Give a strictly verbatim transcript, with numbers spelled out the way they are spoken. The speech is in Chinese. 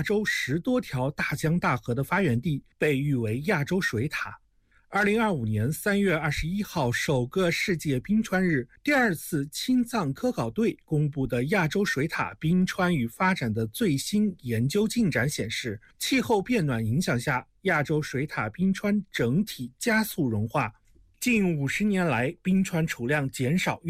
亚洲十多条大江大河的发源地，被誉为亚洲水塔。二零二五年三月二十一号，首个世界冰川日，第二次青藏科考队公布的亚洲水塔冰川与发展的最新研究进展显示，气候变暖影响下，亚洲水塔冰川整体加速融化。近五十年来，冰川储量减少